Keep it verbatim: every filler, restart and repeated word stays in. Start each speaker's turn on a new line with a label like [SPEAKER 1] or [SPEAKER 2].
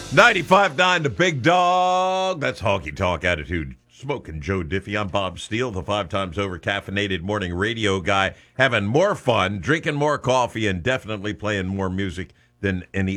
[SPEAKER 1] ninety-five point nine The Big Dog. That's Honky Tonk Attitude. Smoking Joe Diffie. I'm Bob Steele, the five times over caffeinated morning radio guy, having more fun, drinking more coffee, and definitely playing more music than any